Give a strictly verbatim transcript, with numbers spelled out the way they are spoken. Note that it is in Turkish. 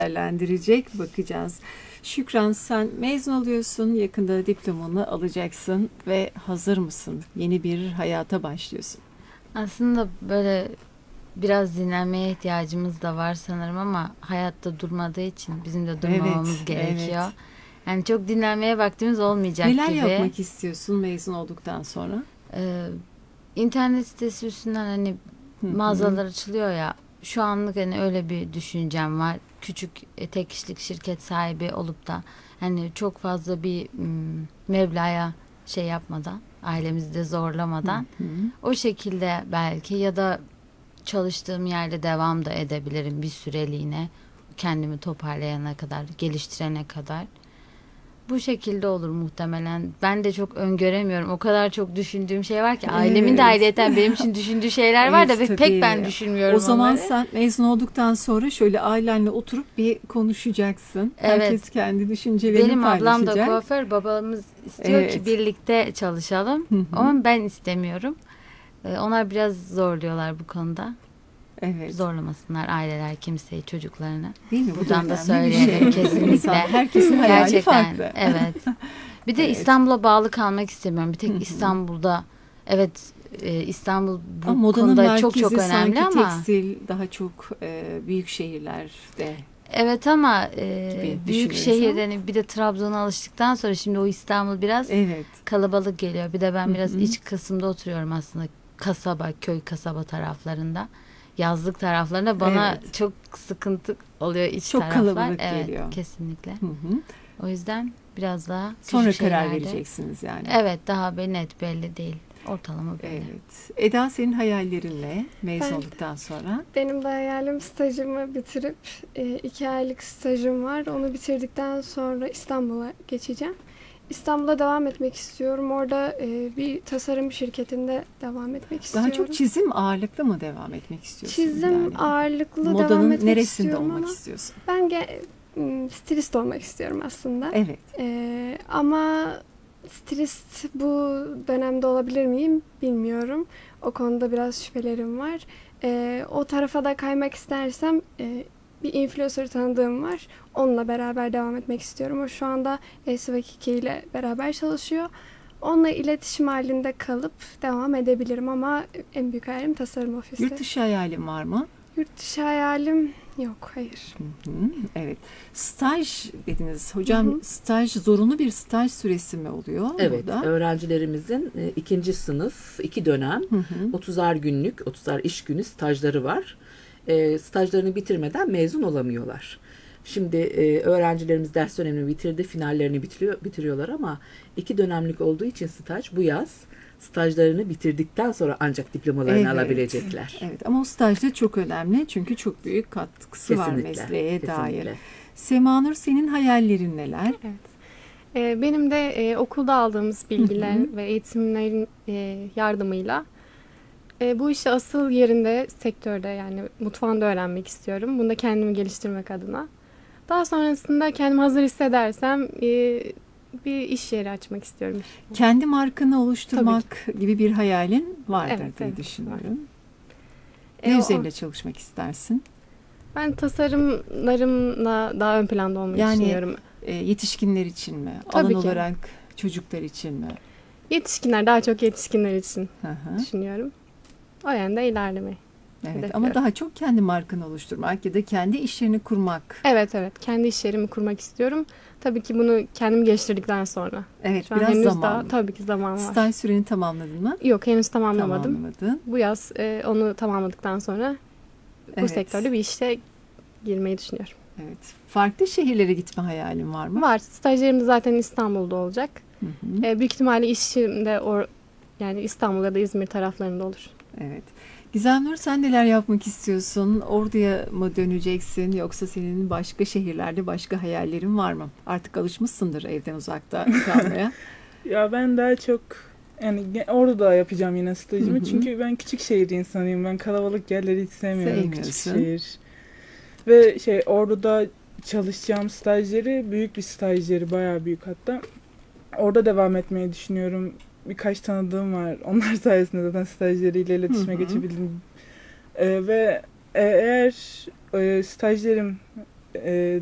değerlendirecek, bakacağız. Şükran, sen mezun oluyorsun, yakında diplomanı alacaksın ve hazır mısın? Yeni bir hayata başlıyorsun. Aslında böyle biraz dinlenmeye ihtiyacımız da var sanırım ama hayatta durmadığı için bizim de durmamamız Evet, gerekiyor. evet. Yani çok dinlenmeye vaktimiz olmayacak Neler gibi. yapmak istiyorsun mezun olduktan sonra? Ee, internet sitesi üstünden hani Hı hı. mağazalar açılıyor ya. Şu anlık hani öyle bir düşüncem var. Küçük e, tek kişilik şirket sahibi olup da hani çok fazla bir mm, meblağa şey yapmadan, ailemizi de Hı zorlamadan hı. o şekilde belki ya da çalıştığım yerde devam da edebilirim bir süreliğine. Kendimi toparlayana kadar, geliştirene kadar. Bu şekilde olur muhtemelen. Ben de çok öngöremiyorum. O kadar çok düşündüğüm şey var ki ailemin de Evet. ayrıyeten benim için düşündüğü şeyler var da Evet, ve pek ben tabii. O düşünmüyorum zaman onları. sen mezun olduktan sonra şöyle ailenle oturup bir konuşacaksın. Evet. Herkes kendi düşüncelerini Benim ablam da paylaşacak. kuaför. Babamız istiyor ki Evet. birlikte çalışalım. Hı hı. Ama ben istemiyorum. Ee, Onlar biraz zorluyorlar bu konuda. Evet. Zorlamasınlar aileler kimseyi, çocuklarını. Değil mi? Bu da Buradan da önemli bir söyleyelim şey. İnsan, kesinlikle. herkesin hayali Gerçekten farklı. evet. Bir de Evet. İstanbul'a bağlı kalmak istemiyorum. Bir Hı tek hı. İstanbul'da evet, e, İstanbul Ama bu modanın konuda çok çok merkezi önemli sanki ama tekstil, daha çok e, büyük şehirlerde evet ama e, gibi büyük düşünüyor şehir insan. hani bir de Trabzon'a alıştıktan sonra şimdi o İstanbul biraz Evet. kalabalık geliyor. Bir de Hı ben biraz hı. iç kısımda oturuyorum aslında. Kasaba, köy kasaba taraflarında. Yazlık taraflarında bana Evet. çok sıkıntı oluyor iç Çok taraflar. kalabalık Evet, geliyor. kesinlikle. Hı hı. O yüzden biraz daha küçük Sonra karar şeylerde. vereceksiniz yani. Evet, daha be net belli değil. Ortalama belli. Evet. Eda, senin hayallerin ne mezun Ben olduktan sonra? benim de hayalim stajımı bitirip e, iki aylık stajım var. Onu bitirdikten sonra İstanbul'a geçeceğim. İstanbul'a devam etmek istiyorum. Orada e, bir tasarım şirketinde devam etmek Daha çok istiyorum. çizim ağırlıklı mı devam etmek istiyorsun? Çizim Yani ağırlıklı devam modanın etmek neresinde istiyorum olmak ama istiyorsun? ben ge- m, stilist olmak istiyorum aslında. Evet. E, ama stilist bu dönemde olabilir miyim bilmiyorum. O konuda biraz şüphelerim var. E, o tarafa da kaymak istersem e, bir influencer tanıdığım var. Onunla beraber devam etmek istiyorum. O şu anda Esvekike ile beraber çalışıyor. Onunla iletişim halinde kalıp devam edebilirim ama en büyük hayalim tasarım ofisi. Yurt dışı hayalin var mı? Yurt dışı hayalim yok, hayır. Hı hı, evet. Staj dediniz. Hı Hocam, hı. staj zorunlu bir staj süresi mi oluyor Evet, burada? öğrencilerimizin e, ikinci sınıf, iki dönem, Hı hı. otuzar günlük, otuzar iş günü stajları var. E, stajlarını bitirmeden mezun olamıyorlar. Şimdi e, öğrencilerimiz ders dönemini bitirdi, finallerini bitiriyor, bitiriyorlar ama iki dönemlik olduğu için staj bu yaz stajlarını bitirdikten sonra ancak diplomalarını Evet. alabilecekler. Evet, ama o staj da çok önemli çünkü çok büyük katkısı var Kesinlikle, mesleğe dair. kesinlikle. Semanur, senin hayallerin neler? Evet. Ee, Benim de e, okulda aldığımız Hı bilgiler hı. ve eğitimlerin e, yardımıyla e, bu işi asıl yerinde, sektörde yani mutfağında öğrenmek istiyorum. Bunda kendimi geliştirmek adına. Daha sonrasında kendimi hazır hissedersem e, bir iş yeri açmak istiyorum. Kendi markanı oluşturmak Tabii gibi bir hayalin vardır Evet, diye evet, düşünüyorum. E, Ne o- üzerinde çalışmak istersin? Ben tasarımlarımla daha ön planda olmayı Yani düşünüyorum. e, yetişkinler için mi? Tabii Alan ki. olarak çocuklar için mi? Yetişkinler, daha çok yetişkinler için Hı hı. düşünüyorum. O yönde ilerlemeyi. Evet, Hedefliyorum. ama daha çok kendi markanı oluşturmak ya da kendi iş yerini kurmak. Evet evet. Kendi iş yerimi kurmak istiyorum. Tabii ki bunu kendim geliştirdikten sonra. Evet, Şu an biraz henüz zaman. daha tabii ki zaman var. Staj süreni tamamladın mı? Yok, henüz tamamlamadım. Tamamlamadın. Bu yaz e, onu tamamladıktan sonra bu Evet. sektörde bir işte girmeyi düşünüyorum. Evet. Farklı şehirlere gitme hayalin var mı? Var. Stajyerim de zaten İstanbul'da olacak. Hı hı. E, büyük ihtimalle işim de or, yani İstanbul ya da İzmir taraflarında olur. Evet. Gizem Nur, sen neler yapmak istiyorsun? Orduya mı döneceksin yoksa senin başka şehirlerde başka hayallerin var mı? Artık alışmışsındır evden uzakta kalmaya. Ya ben daha çok yani ge- orada da yapacağım yine stajımı. Hı hı. Çünkü ben küçük şehir insanıyım. Ben kalabalık yerleri hiç sevmiyorum. Küçük Sevmiyorsun. şehir. Ve şey orada çalışacağım stajyeri büyük bir stajyeri, bayağı büyük hatta. Orada devam etmeyi düşünüyorum. Birkaç tanıdığım var. Onlar sayesinde zaten stajyeriyle iletişime Hı hı. geçebildim. Ee, ve e- eğer e, stajyerim e,